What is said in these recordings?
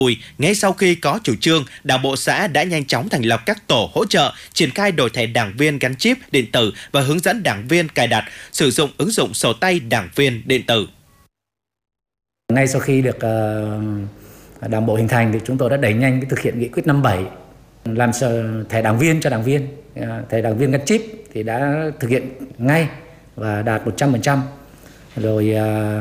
Ngay sau khi có chủ trương, Đảng bộ xã đã nhanh chóng thành lập các tổ hỗ trợ, triển khai đổi thẻ đảng viên gắn chip điện tử và hướng dẫn đảng viên cài đặt, sử dụng ứng dụng sổ tay đảng viên điện tử. Ngay sau khi được Đảng bộ hình thành thì chúng tôi đã đẩy nhanh thực hiện nghị quyết 57, làm thẻ đảng viên cho đảng viên, thẻ đảng viên gắn chip thì đã thực hiện ngay và đạt 100%. Rồi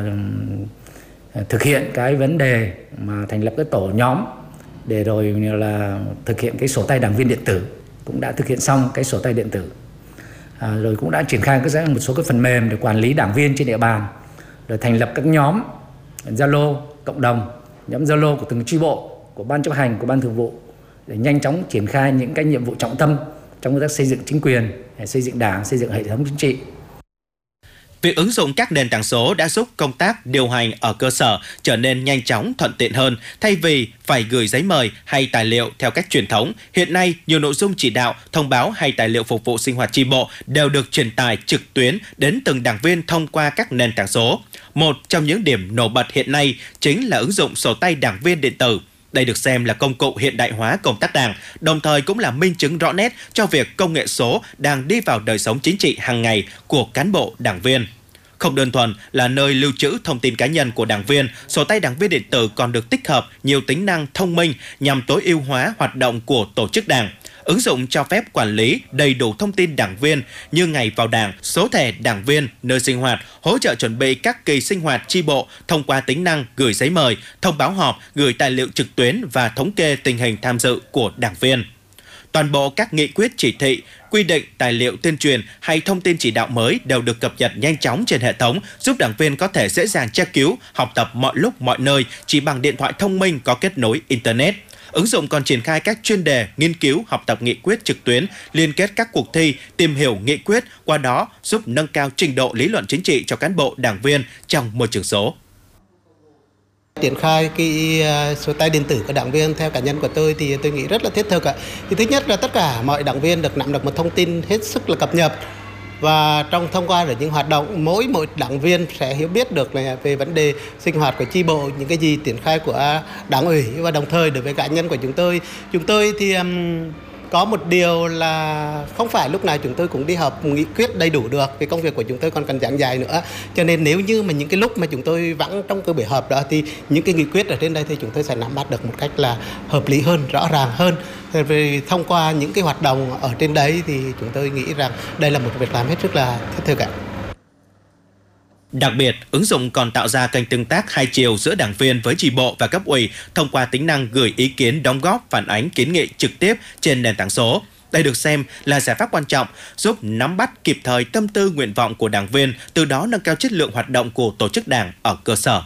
thực hiện cái vấn đề mà thành lập cái tổ nhóm để rồi là thực hiện cái sổ tay đảng viên điện tử, cũng đã thực hiện xong cái sổ tay điện tử. Rồi cũng đã triển khai một số cái phần mềm để quản lý đảng viên trên địa bàn, rồi thành lập các nhóm Zalo cộng đồng, nhóm Zalo của từng chi bộ, của ban chấp hành, của ban thường vụ để nhanh chóng triển khai những cái nhiệm vụ trọng tâm trong công tác xây dựng chính quyền, xây dựng đảng, xây dựng hệ thống chính trị. Việc ứng dụng các nền tảng số đã giúp công tác điều hành ở cơ sở trở nên nhanh chóng, thuận tiện hơn. Thay vì phải gửi giấy mời hay tài liệu theo cách truyền thống, hiện nay nhiều nội dung chỉ đạo, thông báo hay tài liệu phục vụ sinh hoạt chi bộ đều được truyền tải trực tuyến đến từng đảng viên thông qua các nền tảng số. Một trong những điểm nổi bật hiện nay chính là ứng dụng sổ tay đảng viên điện tử. Đây được xem là công cụ hiện đại hóa công tác đảng, đồng thời cũng là minh chứng rõ nét cho việc công nghệ số đang đi vào đời sống chính trị hàng ngày của cán bộ đảng viên. Không đơn thuần là nơi lưu trữ thông tin cá nhân của đảng viên, sổ tay đảng viên điện tử còn được tích hợp nhiều tính năng thông minh nhằm tối ưu hóa hoạt động của tổ chức đảng. Ứng dụng cho phép quản lý đầy đủ thông tin đảng viên như ngày vào đảng, số thẻ đảng viên, nơi sinh hoạt, hỗ trợ chuẩn bị các kỳ sinh hoạt chi bộ thông qua tính năng gửi giấy mời, thông báo họp, gửi tài liệu trực tuyến và thống kê tình hình tham dự của đảng viên. Toàn bộ các nghị quyết chỉ thị, quy định, tài liệu tuyên truyền hay thông tin chỉ đạo mới đều được cập nhật nhanh chóng trên hệ thống, giúp đảng viên có thể dễ dàng tra cứu, học tập mọi lúc mọi nơi chỉ bằng điện thoại thông minh có kết nối Internet. Ứng dụng còn triển khai các chuyên đề, nghiên cứu, học tập nghị quyết trực tuyến, liên kết các cuộc thi, tìm hiểu nghị quyết, qua đó giúp nâng cao trình độ lý luận chính trị cho cán bộ đảng viên trong môi trường số. Triển khai cái sổ tay điện tử của đảng viên theo cá nhân của tôi thì tôi nghĩ rất là thiết thực ạ. Thì thứ nhất là tất cả mọi đảng viên được nắm được một thông tin hết sức là cập nhật, và thông qua những hoạt động mỗi đảng viên sẽ hiểu biết được là về vấn đề sinh hoạt của chi bộ, những cái gì triển khai của đảng ủy, và đồng thời đối với cá nhân của chúng tôi thì có một điều là không phải lúc nào chúng tôi cũng đi họp nghị quyết đầy đủ được, vì công việc của chúng tôi còn cần giảng dạy nữa. Cho nên nếu như mà những cái lúc mà chúng tôi vắng trong cái buổi họp đó thì những cái nghị quyết ở trên đây thì chúng tôi sẽ nắm bắt được một cách là hợp lý hơn, rõ ràng hơn. Vì thông qua những cái hoạt động ở trên đấy thì chúng tôi nghĩ rằng đây là một việc làm hết sức là thiết thực ạ. Đặc biệt, ứng dụng còn tạo ra kênh tương tác hai chiều giữa đảng viên với chi bộ và cấp ủy thông qua tính năng gửi ý kiến, đóng góp, phản ánh, kiến nghị trực tiếp trên nền tảng số. Đây được xem là giải pháp quan trọng giúp nắm bắt kịp thời tâm tư, nguyện vọng của đảng viên, từ đó nâng cao chất lượng hoạt động của tổ chức đảng ở cơ sở.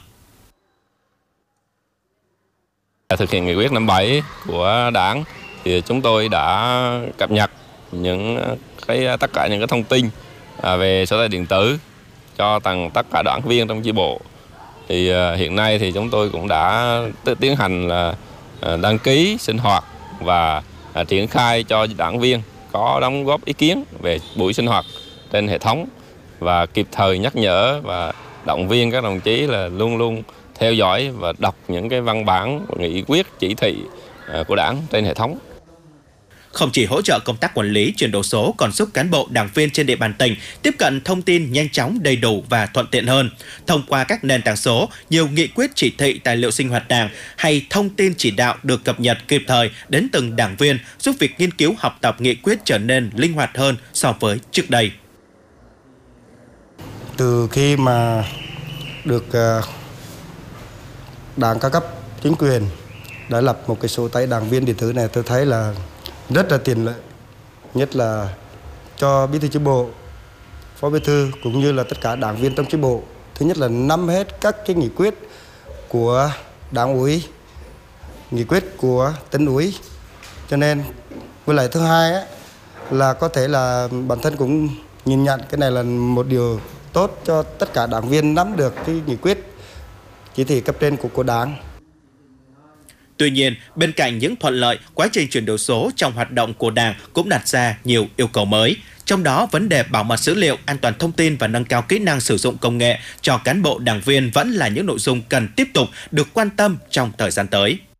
Thực hiện nghị quyết 57 của Đảng thì chúng tôi đã cập nhật tất cả những cái thông tin về sổ tay điện tử cho tất cả đảng viên trong chi bộ. Thì hiện nay thì chúng tôi cũng đã tiến hành là đăng ký sinh hoạt và triển khai cho đảng viên có đóng góp ý kiến về buổi sinh hoạt trên hệ thống, và kịp thời nhắc nhở và động viên các đồng chí là luôn luôn theo dõi và đọc những cái văn bản, nghị quyết, chỉ thị của Đảng trên hệ thống. Không chỉ hỗ trợ công tác quản lý chuyển đổi số, còn giúp cán bộ đảng viên trên địa bàn tỉnh tiếp cận thông tin nhanh chóng, đầy đủ và thuận tiện hơn. Thông qua các nền tảng số, nhiều nghị quyết, chỉ thị, tài liệu sinh hoạt đảng hay thông tin chỉ đạo được cập nhật kịp thời đến từng đảng viên, giúp việc nghiên cứu, học tập nghị quyết trở nên linh hoạt hơn so với trước đây. Từ khi mà được Đảng các cấp, chính quyền đã lập một cái sổ tay đảng viên điện tử này, tôi thấy là rất là tiện lợi, nhất là cho bí thư chi bộ, phó bí thư cũng như là tất cả đảng viên trong chi bộ. Thứ nhất là nắm hết các cái nghị quyết của đảng ủy, nghị quyết của tỉnh ủy, cho nên với lại thứ hai á, là có thể là bản thân cũng nhìn nhận cái này là một điều tốt cho tất cả đảng viên nắm được cái nghị quyết, chỉ thị cấp trên của Đảng. Tuy nhiên, bên cạnh những thuận lợi, quá trình chuyển đổi số trong hoạt động của Đảng cũng đặt ra nhiều yêu cầu mới. Trong đó, vấn đề bảo mật dữ liệu, an toàn thông tin và nâng cao kỹ năng sử dụng công nghệ cho cán bộ đảng viên vẫn là những nội dung cần tiếp tục được quan tâm trong thời gian tới.